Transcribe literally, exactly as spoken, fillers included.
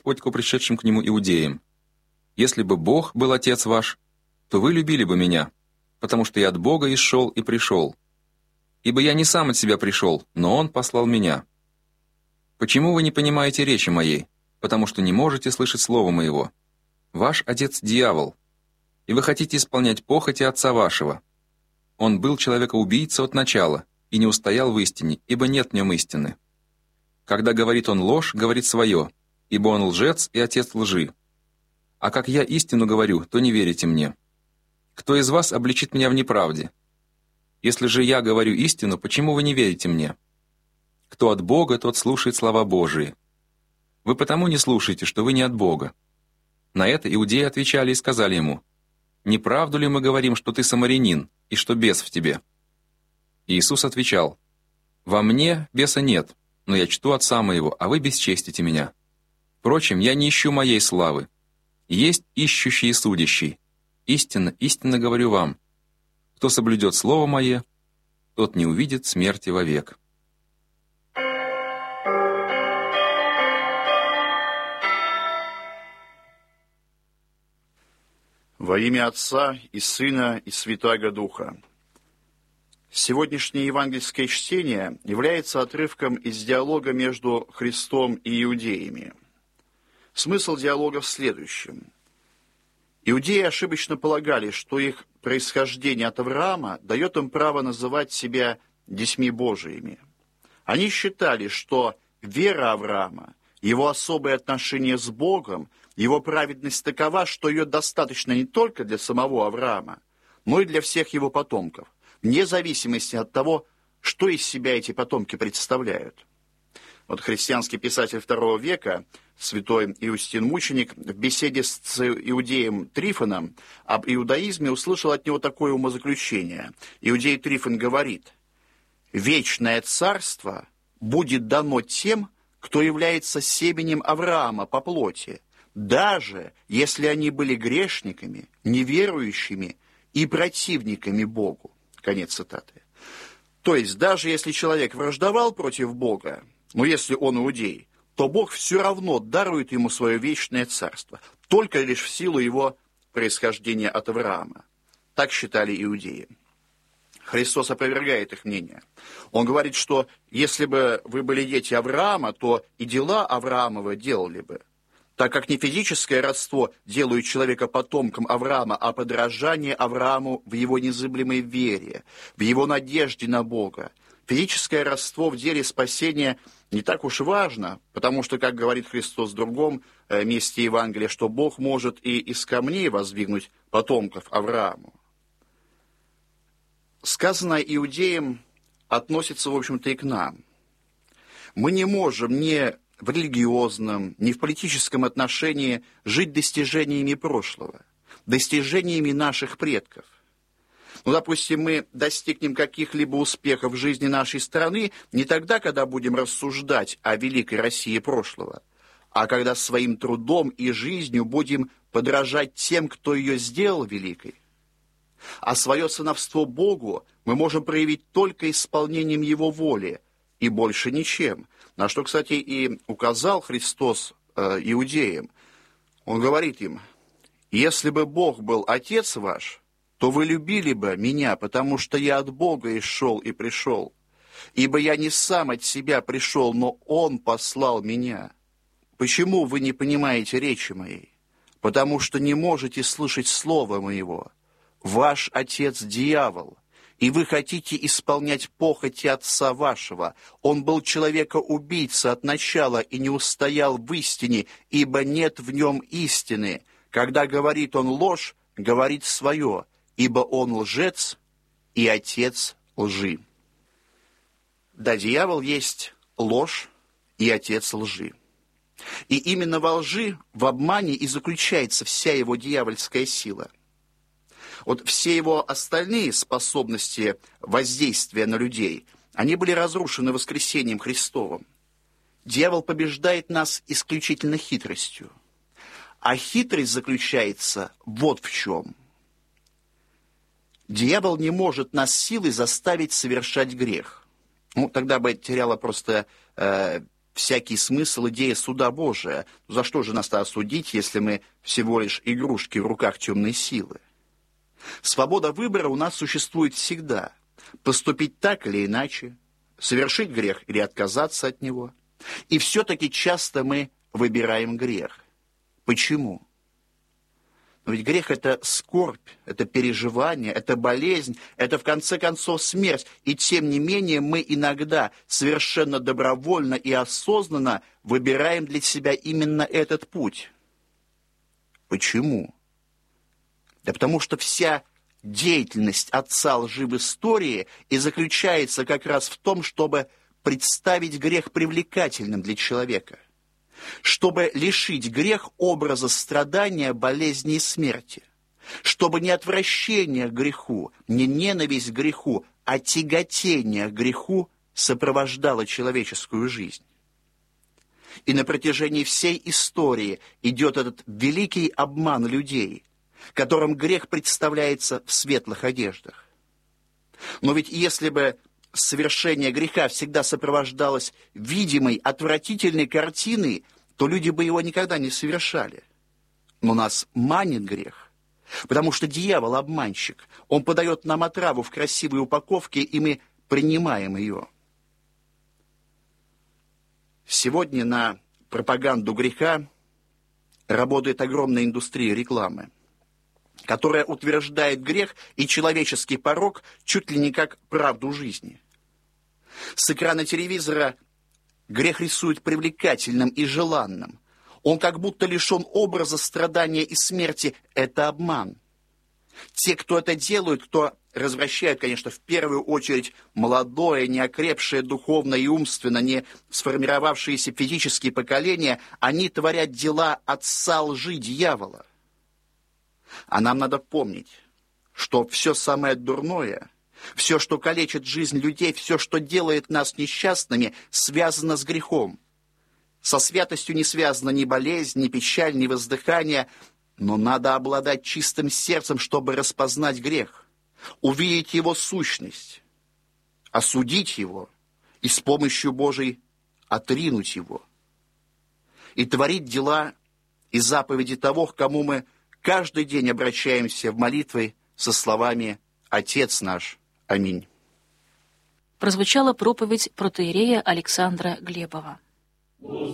Господь к пришедшим к нему иудеям: «Если бы Бог был Отец ваш, то вы любили бы меня, потому что я от Бога исшел и пришел. Ибо я не сам от себя пришел, но Он послал меня. Почему вы не понимаете речи моей? Потому что не можете слышать слова моего. Ваш отец дьявол, и вы хотите исполнять похоти отца вашего. Он был человека-убийца от начала и не устоял в истине, ибо нет в нем истины. Когда говорит он ложь, говорит свое, ибо он лжец и отец лжи. А как я истину говорю, то не верите мне. Кто из вас обличит меня в неправде? Если же я говорю истину, почему вы не верите мне? Кто от Бога, тот слушает слова Божии. Вы потому не слушаете, что вы не от Бога». На это иудеи отвечали и сказали ему: «Не правду ли мы говорим, что ты самарянин, и что бес в тебе?» И Иисус отвечал: «Во мне беса нет, но я чту Отца моего, а вы бесчестите меня. Впрочем, я не ищу моей славы. Есть ищущий и судящий. Истинно, истинно говорю вам, кто соблюдет слово мое, тот не увидит смерти вовек». Во имя Отца и Сына и Святаго Духа. Сегодняшнее евангельское чтение является отрывком из диалога между Христом и иудеями. Смысл диалога в следующем. Иудеи ошибочно полагали, что их происхождение от Авраама дает им право называть себя детьми Божиими. Они считали, что вера Авраама, его особые отношения с Богом, его праведность такова, что ее достаточно не только для самого Авраама, но и для всех его потомков, вне зависимости от того, что из себя эти потомки представляют. Вот христианский писатель второго века, святой Иустин Мученик, в беседе с иудеем Трифоном об иудаизме услышал от него такое умозаключение. Иудей Трифон говорит: «Вечное царство будет дано тем, кто является семенем Авраама по плоти, даже если они были грешниками, неверующими и противниками Богу». Конец цитаты. То есть, даже если человек враждовал против Бога, но если он иудей, то Бог все равно дарует ему свое вечное царство, только лишь в силу его происхождения от Авраама. Так считали иудеи. Христос опровергает их мнение. Он говорит, что если бы вы были дети Авраама, то и дела Авраамова делали бы. Так как не физическое родство делает человека потомком Авраама, а подражание Аврааму в его незыблемой вере, в его надежде на Бога. Физическое родство в деле спасения не так уж важно, потому что, как говорит Христос в другом месте Евангелия, что Бог может и из камней воздвигнуть потомков Аврааму. Сказанное иудеям относится, в общем-то, и к нам. Мы не можем ни в религиозном, ни в политическом отношении жить достижениями прошлого, достижениями наших предков. Ну, допустим, мы достигнем каких-либо успехов в жизни нашей страны не тогда, когда будем рассуждать о великой России прошлого, а когда своим трудом и жизнью будем подражать тем, кто ее сделал великой. А свое сыновство Богу мы можем проявить только исполнением Его воли и больше ничем. На что, кстати, и указал Христос э, иудеям. Он говорит им: «Если бы Бог был Отец ваш, то вы любили бы меня, потому что я от Бога исшел и пришел. Ибо я не сам от себя пришел, но Он послал меня. Почему вы не понимаете речи моей? Потому что не можете слышать слова моего. Ваш отец дьявол, и вы хотите исполнять похоти отца вашего. Он был человека-убийца от начала и не устоял в истине, ибо нет в нем истины. Когда говорит он ложь, говорит свое, ибо он лжец и отец лжи». Да, дьявол есть ложь и отец лжи. И именно во лжи, в обмане и заключается вся его дьявольская сила. Вот все его остальные способности воздействия на людей, они были разрушены воскресением Христовым. Дьявол побеждает нас исключительно хитростью. А хитрость заключается вот в чем. Дьявол не может нас силой заставить совершать грех. Ну, тогда бы теряла просто э, всякий смысл идея суда Божия. За что же нас-то осудить, если мы всего лишь игрушки в руках темной силы? Свобода выбора у нас существует всегда. Поступить так или иначе, совершить грех или отказаться от него. И все-таки часто мы выбираем грех. Почему? Но ведь грех – это скорбь, это переживание, это болезнь, это, в конце концов, смерть. И тем не менее мы иногда совершенно добровольно и осознанно выбираем для себя именно этот путь. Почему? Да потому что вся деятельность отца лжи в истории и заключается как раз в том, чтобы представить грех привлекательным для человека, чтобы лишить грех образа страдания, болезни и смерти, чтобы не отвращение к греху, не ненависть к греху, а тяготение к греху сопровождало человеческую жизнь. И на протяжении всей истории идет этот великий обман людей, которым грех представляется в светлых одеждах. Но ведь если бы совершение греха всегда сопровождалось видимой, отвратительной картиной, то люди бы его никогда не совершали. Но нас манит грех, потому что дьявол обманщик. Он подает нам отраву в красивой упаковке, и мы принимаем ее. Сегодня на пропаганду греха работает огромная индустрия рекламы, которая утверждает грех и человеческий порок чуть ли не как правду жизни. С экрана телевизора грех рисует привлекательным и желанным. Он как будто лишен образа страдания и смерти. Это обман. Те, кто это делают, кто развращают, конечно, в первую очередь молодое, неокрепшее духовно и умственно, не сформировавшиеся физические поколения, они творят дела отца лжи дьявола. А нам надо помнить, что все самое дурное, все, что калечит жизнь людей, все, что делает нас несчастными, связано с грехом. Со святостью не связана ни болезнь, ни печаль, ни воздыхание, но надо обладать чистым сердцем, чтобы распознать грех, увидеть его сущность, осудить его и с помощью Божией отринуть его. И творить дела и заповеди того, к кому мы каждый день обращаемся в молитве со словами «Отец наш». Аминь. Прозвучала проповедь протоиерея Александра Глебова.